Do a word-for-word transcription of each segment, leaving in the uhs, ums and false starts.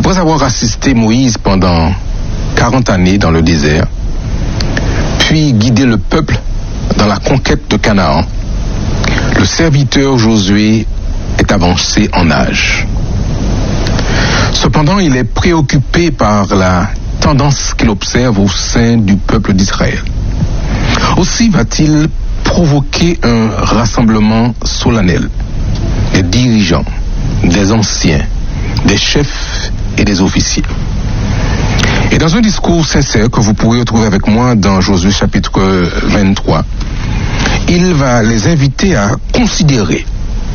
Après avoir assisté Moïse pendant quarante années dans le désert, puis guidé le peuple dans la conquête de Canaan, le serviteur Josué est avancé en âge. Cependant, il est préoccupé par la tendance qu'il observe au sein du peuple d'Israël. Aussi va-t-il provoquer un rassemblement solennel des dirigeants, des anciens, des chefs et des officiers. Et dans un discours sincère que vous pourrez retrouver avec moi dans Josué chapitre vingt-trois, il va les inviter à considérer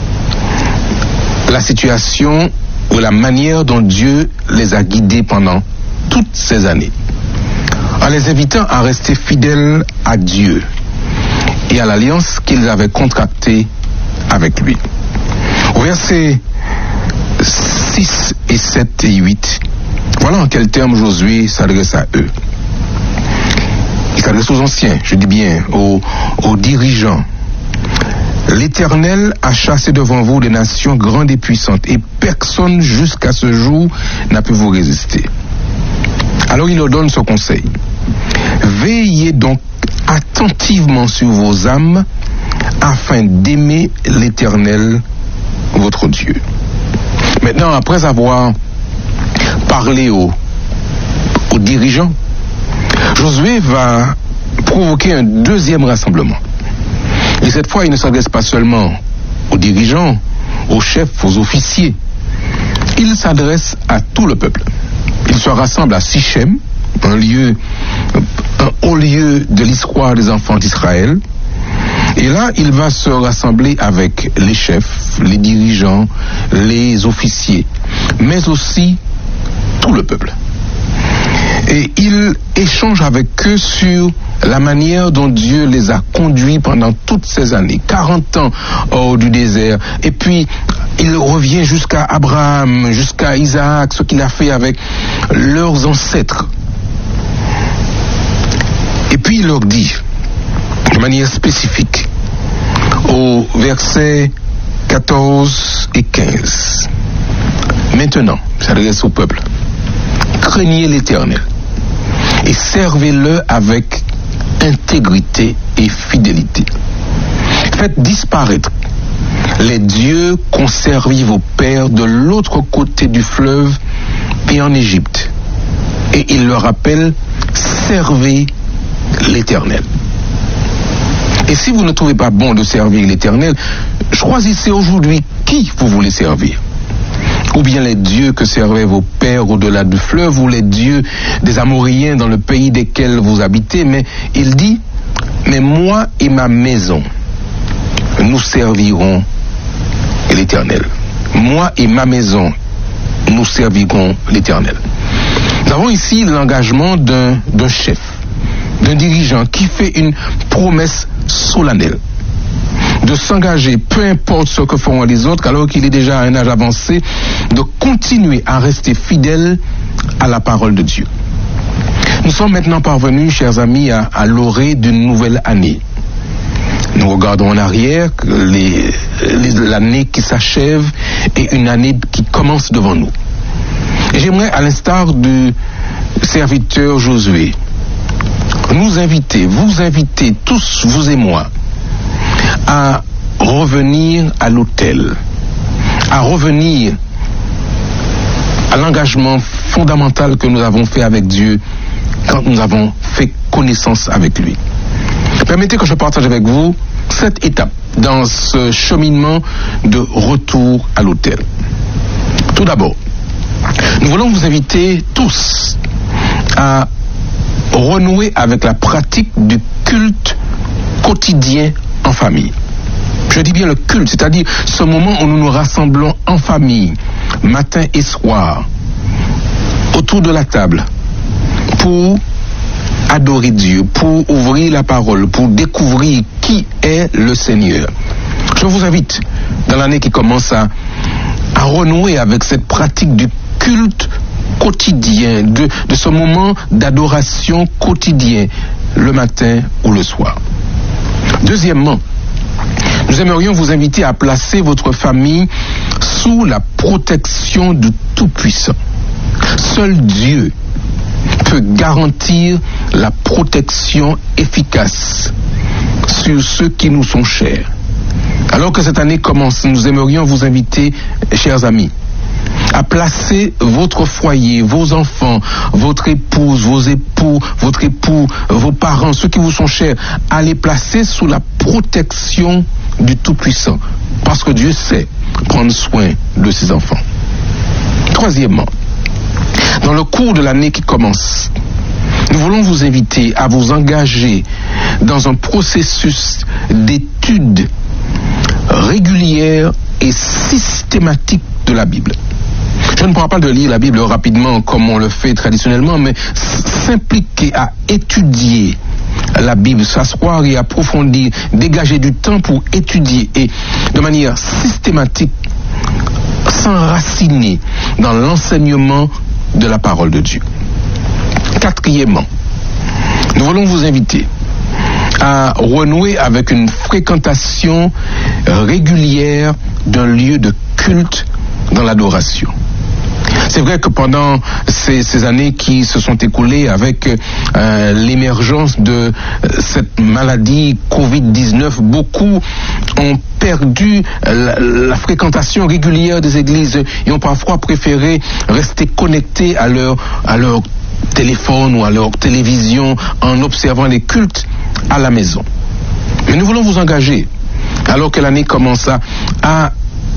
la situation ou la manière dont Dieu les a guidés pendant toutes ces années, en les invitant à rester fidèles à Dieu et à l'alliance qu'ils avaient contractée avec lui. Au verset six et sept et huit, voilà en quels termes Josué s'adresse à eux. Il s'adresse aux anciens, je dis bien, aux, aux dirigeants. L'Éternel a chassé devant vous des nations grandes et puissantes, et personne jusqu'à ce jour n'a pu vous résister. Alors il leur donne ce conseil. Veillez donc attentivement sur vos âmes, afin d'aimer l'Éternel, votre Dieu. Maintenant, après avoir parlé aux, aux dirigeants, Josué va provoquer un deuxième rassemblement. Et cette fois, il ne s'adresse pas seulement aux dirigeants, aux chefs, aux officiers. Il s'adresse à tout le peuple. Il se rassemble à Sichem, un lieu, un haut lieu de l'histoire des enfants d'Israël. Et là, il va se rassembler avec les chefs, les dirigeants, les officiers, mais aussi tout le peuple. Et il échange avec eux sur la manière dont Dieu les a conduits pendant toutes ces années, quarante ans hors du désert. Et puis, il revient jusqu'à Abraham, jusqu'à Isaac, ce qu'il a fait avec leurs ancêtres. Et puis, il leur dit, de manière spécifique, au verset quatorze et quinze, maintenant, il s'adresse au peuple, craignez l'Éternel et servez-le avec intégrité et fidélité. Faites disparaître les dieux qu'ont servi vos pères de l'autre côté du fleuve et en Égypte. Et il leur rappelle, servez l'Éternel. Et si vous ne trouvez pas bon de servir l'Éternel, choisissez aujourd'hui qui vous voulez servir. Ou bien les dieux que servaient vos pères au-delà du fleuve, ou les dieux des Amoréens dans le pays desquels vous habitez. Mais il dit, mais moi et ma maison, nous servirons l'Éternel. Moi et ma maison, nous servirons l'Éternel. Nous avons ici l'engagement d'un, d'un chef, d'un dirigeant qui fait une promesse solennelle de s'engager, peu importe ce que feront les autres, alors qu'il est déjà à un âge avancé, de continuer à rester fidèle à la parole de Dieu. Nous sommes maintenant parvenus, chers amis, à, à l'orée d'une nouvelle année. Nous regardons en arrière les, les, l'année qui s'achève et une année qui commence devant nous. Et j'aimerais, à l'instar du serviteur Josué, nous inviter, vous inviter, tous, vous et moi, à revenir à l'autel, à revenir à l'engagement fondamental que nous avons fait avec Dieu quand nous avons fait connaissance avec lui. Permettez que je partage avec vous cette étape dans ce cheminement de retour à l'autel. Tout d'abord, nous voulons vous inviter tous à renouer avec la pratique du culte quotidien en famille. Je dis bien le culte, c'est-à-dire ce moment où nous nous rassemblons en famille, matin et soir, autour de la table, pour adorer Dieu, pour ouvrir la parole, pour découvrir qui est le Seigneur. Je vous invite, dans l'année qui commence, à, à renouer avec cette pratique du culte quotidien, de, de ce moment d'adoration quotidien, le matin ou le soir. Deuxièmement, nous aimerions vous inviter à placer votre famille sous la protection du Tout-Puissant. Seul Dieu peut garantir la protection efficace sur ceux qui nous sont chers. Alors que cette année commence, nous aimerions vous inviter, chers amis, à placer votre foyer, vos enfants, votre épouse, vos époux, votre époux, vos parents, ceux qui vous sont chers, à les placer sous la protection du Tout-Puissant. Parce que Dieu sait prendre soin de ses enfants. Troisièmement, dans le cours de l'année qui commence, nous voulons vous inviter à vous engager dans un processus d'étude régulière et systématique de la Bible. Je ne parle pas de lire la Bible rapidement comme on le fait traditionnellement, mais s'impliquer à étudier la Bible, s'asseoir et approfondir, dégager du temps pour étudier et de manière systématique s'enraciner dans l'enseignement de la parole de Dieu. Quatrièmement, nous voulons vous inviter à renouer avec une fréquentation régulière d'un lieu de culte dans l'adoration. C'est vrai que pendant ces, ces années qui se sont écoulées avec euh, l'émergence de euh, cette maladie covid dix-neuf, beaucoup ont perdu la, la fréquentation régulière des églises et ont parfois préféré rester connectés à leur, à leur téléphone ou à leur télévision en observant les cultes à la maison. Mais nous voulons vous engager, alors que l'année commence à, à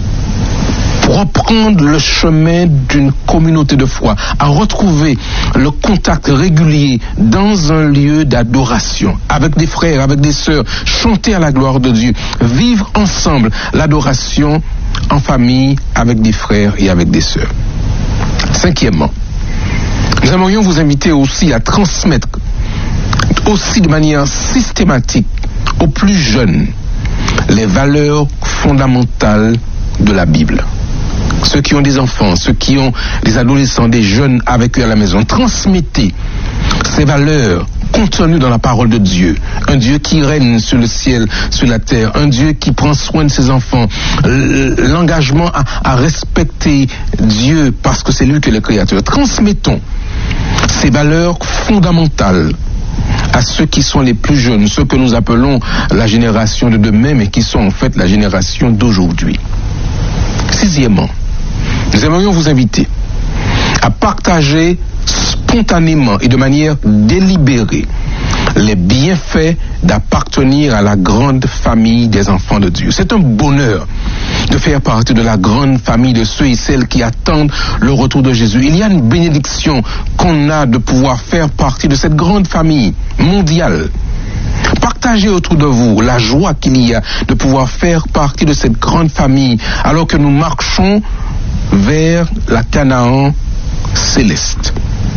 reprendre le chemin d'une communauté de foi, à retrouver le contact régulier dans un lieu d'adoration, avec des frères, avec des sœurs, chanter à la gloire de Dieu, vivre ensemble l'adoration en famille, avec des frères et avec des sœurs. Cinquièmement, nous aimerions vous inviter aussi à transmettre aussi de manière systématique aux plus jeunes les valeurs fondamentales de la Bible. Ceux qui ont des enfants, ceux qui ont des adolescents, des jeunes avec eux à la maison, transmettez ces valeurs contenues dans la parole de Dieu. Un Dieu qui règne sur le ciel, sur la terre, un Dieu qui prend soin de ses enfants, l'engagement à, à respecter Dieu parce que c'est lui qui est le Créateur. Transmettons ces valeurs fondamentales à ceux qui sont les plus jeunes, ceux que nous appelons la génération de demain, mais qui sont en fait la génération d'aujourd'hui. Sixièmement, nous aimerions vous inviter à partager spontanément et de manière délibérée les bienfaits d'appartenir à la grande famille des enfants de Dieu. C'est un bonheur de faire partie de la grande famille de ceux et celles qui attendent le retour de Jésus. Il y a une bénédiction qu'on a de pouvoir faire partie de cette grande famille mondiale. Partagez autour de vous la joie qu'il y a de pouvoir faire partie de cette grande famille alors que nous marchons vers la Canaan céleste.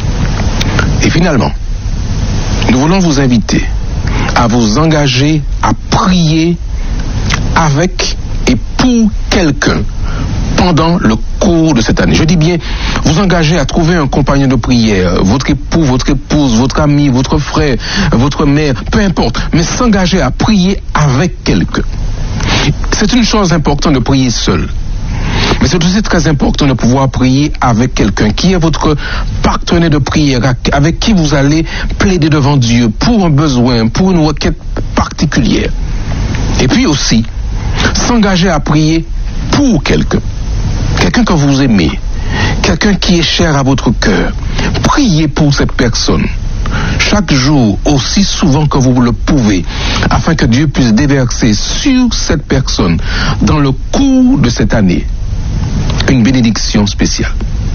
Et finalement, nous voulons vous inviter à vous engager à prier avec et pour quelqu'un pendant le cours de cette année. Je dis bien, vous engagez à trouver un compagnon de prière, votre époux, votre épouse, votre ami, votre frère, votre mère, peu importe, mais s'engager à prier avec quelqu'un. C'est une chose importante de prier seul. Mais c'est aussi très important de pouvoir prier avec quelqu'un qui est votre partenaire de prière, avec qui vous allez plaider devant Dieu pour un besoin, pour une requête particulière. Et puis aussi, s'engager à prier pour quelqu'un. Quelqu'un que vous aimez, quelqu'un qui est cher à votre cœur. Priez pour cette personne. Chaque jour, aussi souvent que vous le pouvez, afin que Dieu puisse déverser sur cette personne, dans le cours de cette année, une bénédiction spéciale.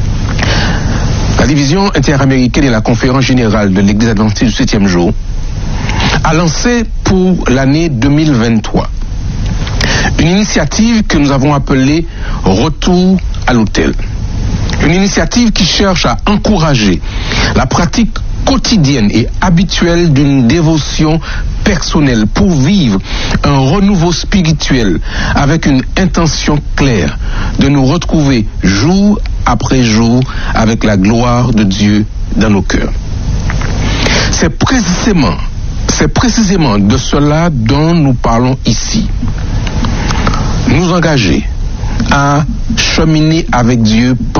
La division interaméricaine et la conférence générale de l'Église adventiste du septième jour a lancé pour l'année deux mille vingt-trois une initiative que nous avons appelée Retour à l'autel. Une initiative qui cherche à encourager la pratique quotidienne et habituelle d'une dévotion personnelle pour vivre un renouveau spirituel avec une intention claire de nous retrouver jour après jour avec la gloire de Dieu dans nos cœurs. C'est précisément, c'est précisément de cela dont nous parlons ici. Nous engager à cheminer avec Dieu